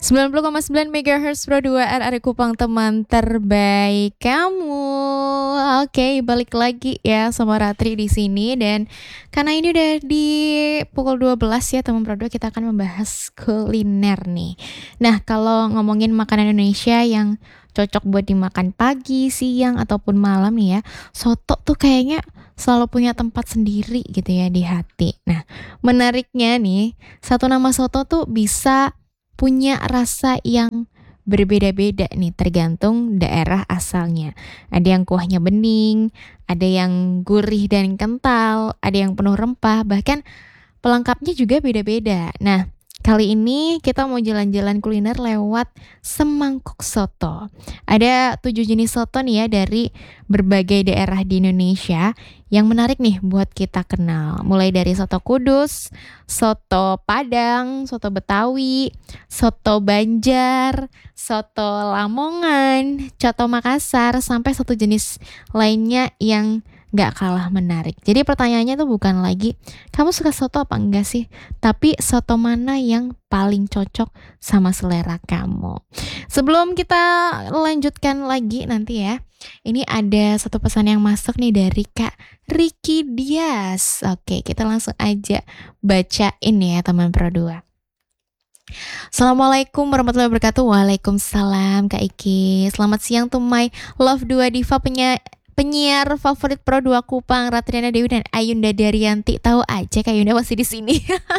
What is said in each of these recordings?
90,9 MHz Pro 2 RRI Kupang, teman terbaik kamu. Oke, balik lagi ya sama Ratri di sini, dan karena ini udah di pukul 12 ya teman Pro 2, kita akan membahas kuliner nih. Nah, kalau ngomongin makanan Indonesia yang cocok buat dimakan pagi, siang ataupun malam nih ya, soto tuh kayaknya selalu punya tempat sendiri gitu ya di hati. Nah, menariknya nih, satu nama soto tuh bisa punya rasa yang berbeda-beda nih tergantung daerah asalnya. Ada yang kuahnya bening, ada yang gurih dan kental, ada yang penuh rempah, bahkan pelengkapnya juga beda-beda. Nah, kali ini kita mau jalan-jalan kuliner lewat semangkuk soto. Ada 7 jenis soto nih ya dari berbagai daerah di Indonesia yang menarik nih buat kita kenal. Mulai dari soto Kudus, soto Padang, soto Betawi, soto Banjar, soto Lamongan, coto Makassar, sampai satu jenis lainnya yang gak kalah menarik. Jadi pertanyaannya tuh bukan lagi kamu suka soto apa enggak sih, tapi soto mana yang paling cocok sama selera kamu. Sebelum kita lanjutkan lagi nanti ya, ini ada satu pesan yang masuk nih dari Kak Ricky Dias. Oke, kita langsung aja bacain ya teman Pro 2. Assalamualaikum warahmatullahi wabarakatuh. Waalaikumsalam Kak Iki. Selamat siang to my love 2 diva penyiar favorit Pro 2 Kupang, Ratriana Dewi dan Ayunda Daryanti. Tahu aja Kak Ayunda masih di sini.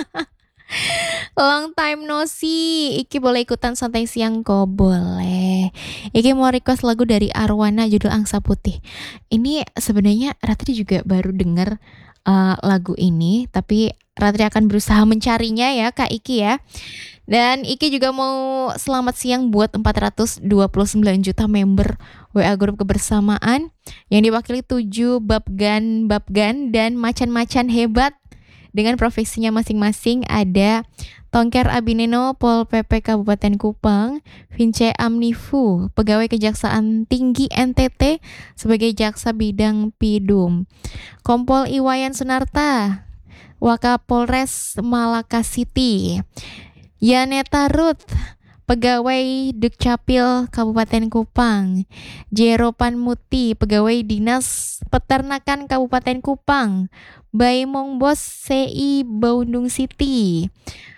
Long time no see. Iki boleh ikutan santai siang kok? Boleh. Iki mau request lagu dari Arwana judul Angsa Putih. Ini sebenarnya Ratri juga baru denger lagu ini, tapi Ratri akan berusaha mencarinya ya Kak Iki ya. Dan Iki juga mau selamat siang buat 429 juta member WA Grup Kebersamaan yang diwakili 7 babgan dan macan-macan hebat dengan profesinya masing-masing. Ada Tongker Abineno, Pol PP Kabupaten Kupang, Vince Amnifu, pegawai Kejaksaan Tinggi NTT sebagai jaksa bidang Pidum, Kompol Iwayan Sunarta, Wakapolres Malaka City, Yaneta Ruth, pegawai Dukcapil Kabupaten Kupang, Jeropan Muti, pegawai Dinas Peternakan Kabupaten Kupang, Baimong Bos CI Bandung City,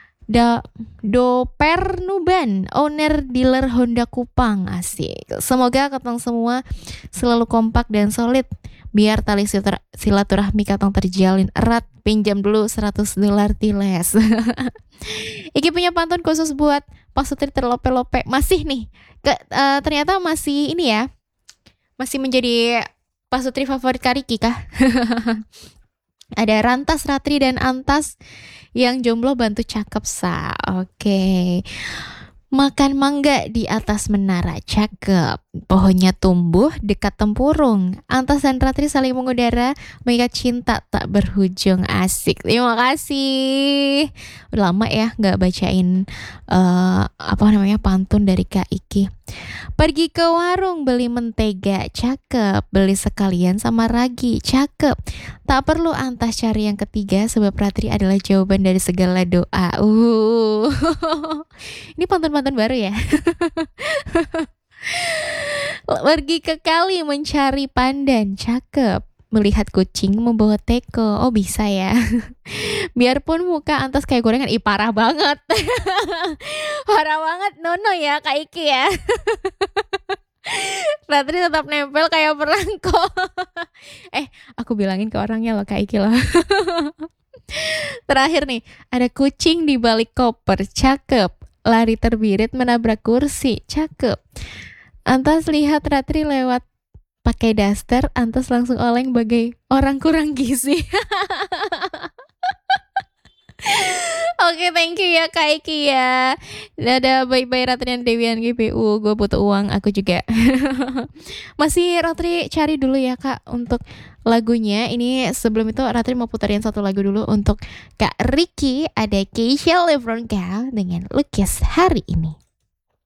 Doper Nuban, owner dealer Honda Kupang. Asik. Semoga katong semua selalu kompak dan solid biar tali silaturahmi katong terjalin erat. Pinjam dulu $100 tiles. Iki punya pantun khusus buat Pak Sutri terlope-lope. Masih nih, ternyata masih ini ya, masih menjadi Pak Sutri favorit Kariki kah? Ada Rantas, Ratri, dan Antas yang jomblo bantu cakep sa. Oke. Makan mangga di atas menara, cakep. Pohonnya tumbuh dekat tempurung. Antas dan Ratri saling mengudara, mengikat cinta tak berujung. Asik. Terima kasih. Udah lama ya nggak bacain pantun dari Kak Iki. Pergi ke warung beli mentega, cakep. Beli sekalian sama ragi, cakep. Tak perlu Antas cari yang ketiga, sebab Ratri adalah jawaban dari segala doa. Ini pantun-pantun baru ya. Pergi ke kali mencari pandan, cakep. Melihat kucing membawa teko. Oh bisa ya. Biarpun muka Antas kayak gorengan. Ih parah banget. Parah banget. Nono ya Kak Iki ya. Ratri tetap nempel kayak perangko. Aku bilangin ke orangnya loh Kak Iki loh. Terakhir nih, ada kucing di balik koper, cakep. Lari terbirit menabrak kursi, cakep. Antas lihat Ratri lewat pakai daster, Antas langsung oleng bagai orang kurang gizi. Oke, thank you ya Kak Iki ya. Dadah, bye-bye Ratri dan Dewian GPU. Gue butuh uang, aku juga. Masih Ratri cari dulu ya Kak untuk lagunya. Ini sebelum itu Ratri mau puterin satu lagu dulu untuk Kak Ricky. Ada Keisha Lebron Gal dengan Lukis Hari Ini.